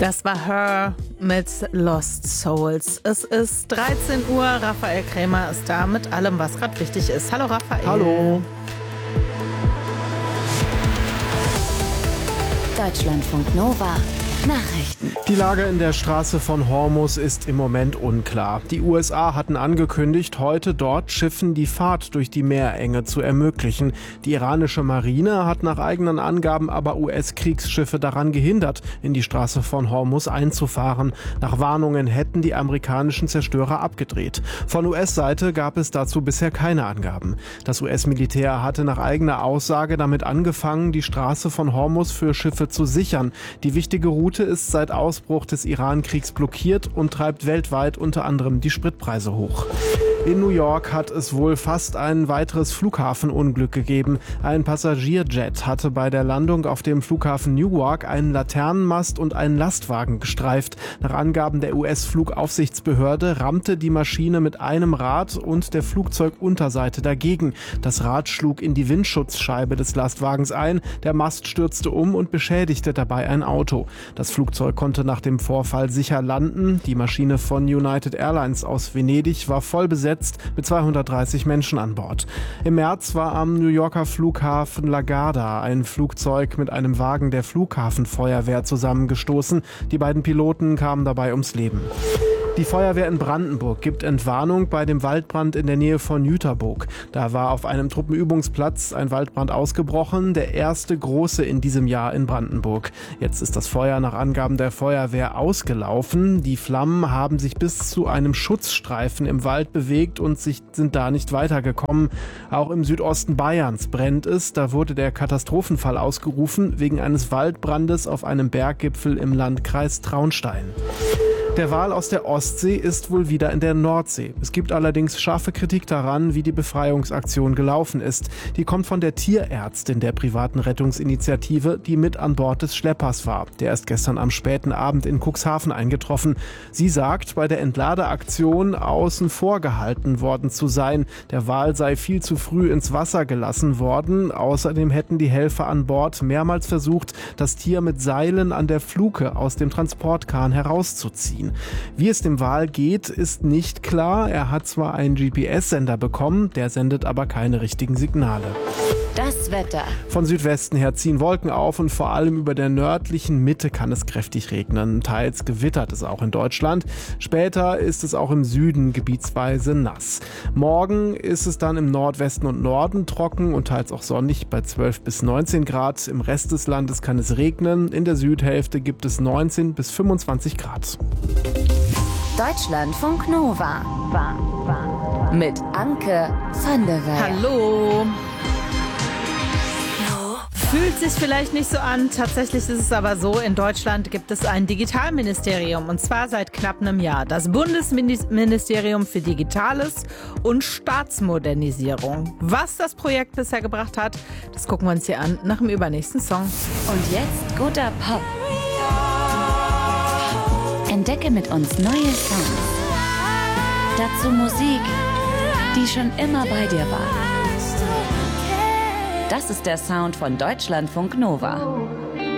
Das war Her mit Lost Souls. Es ist 13 Uhr, Raphael Krämer ist da mit allem, was gerade wichtig ist. Hallo Raphael. Hallo. Deutschlandfunk Nova. Nachrichten. Die Lage in der Straße von Hormuz ist im Moment unklar. Die USA hatten angekündigt, heute dort Schiffen die Fahrt durch die Meerenge zu ermöglichen. Die iranische Marine hat nach eigenen Angaben aber US-Kriegsschiffe daran gehindert, in die Straße von Hormuz einzufahren. Nach Warnungen hätten die amerikanischen Zerstörer abgedreht. Von US-Seite gab es dazu bisher keine Angaben. Das US-Militär hatte nach eigener Aussage damit angefangen, die Straße von Hormuz für Schiffe zu sichern. Die wichtige Route ist seit Ausbruch des Iran-Kriegs blockiert und treibt weltweit unter anderem die Spritpreise hoch. In New York hat es wohl fast ein weiteres Flughafenunglück gegeben. Ein Passagierjet hatte bei der Landung auf dem Flughafen Newark einen Laternenmast und einen Lastwagen gestreift. Nach Angaben der US-Flugaufsichtsbehörde rammte die Maschine mit einem Rad und der Flugzeugunterseite dagegen. Das Rad schlug in die Windschutzscheibe des Lastwagens ein, der Mast stürzte um und beschädigte dabei ein Auto. Das Flugzeug konnte nach dem Vorfall sicher landen. Die Maschine von United Airlines aus Venedig war voll besetzt mit 230 Menschen an Bord. Im März war am New Yorker Flughafen LaGuardia ein Flugzeug mit einem Wagen der Flughafenfeuerwehr zusammengestoßen. Die beiden Piloten kamen dabei ums Leben. Die Feuerwehr in Brandenburg gibt Entwarnung bei dem Waldbrand in der Nähe von Jüterbock. Da war auf einem Truppenübungsplatz ein Waldbrand ausgebrochen, der erste große in diesem Jahr in Brandenburg. Jetzt ist das Feuer nach Angaben der Feuerwehr ausgelaufen. Die Flammen haben sich bis zu einem Schutzstreifen im Wald bewegt und sind da nicht weitergekommen. Auch im Südosten Bayerns brennt es. Da wurde der Katastrophenfall ausgerufen wegen eines Waldbrandes auf einem Berggipfel im Landkreis Traunstein. Der Wal aus der Ostsee ist wohl wieder in der Nordsee. Es gibt allerdings scharfe Kritik daran, wie die Befreiungsaktion gelaufen ist. Die kommt von der Tierärztin der privaten Rettungsinitiative, die mit an Bord des Schleppers war. Der ist gestern am späten Abend in Cuxhaven eingetroffen. Sie sagt, bei der Entladeaktion außen vor gehalten worden zu sein. Der Wal sei viel zu früh ins Wasser gelassen worden. Außerdem hätten die Helfer an Bord mehrmals versucht, das Tier mit Seilen an der Fluke aus dem Transportkahn herauszuziehen. Wie es dem Wal geht, ist nicht klar. Er hat zwar einen GPS-Sender bekommen, der sendet aber keine richtigen Signale. Das Wetter. Von Südwesten her ziehen Wolken auf und vor allem über der nördlichen Mitte kann es kräftig regnen. Teils gewittert es auch in Deutschland. Später ist es auch im Süden gebietsweise nass. Morgen ist es dann im Nordwesten und Norden trocken und teils auch sonnig bei 12 bis 19 Grad. Im Rest des Landes kann es regnen. In der Südhälfte gibt es 19 bis 25 Grad. Deutschlandfunk Nova. Mit Anke van der Werf. Hallo. Fühlt sich vielleicht nicht so an, tatsächlich ist es aber so, in Deutschland gibt es ein Digitalministerium und zwar seit knapp einem Jahr. Das Bundesministerium für Digitales und Staatsmodernisierung. Was das Projekt bisher gebracht hat, das gucken wir uns hier an nach dem übernächsten Song. Und jetzt guter Pop. Entdecke mit uns neue Songs. Dazu Musik, die schon immer bei dir war. Das ist der Sound von Deutschlandfunk Nova.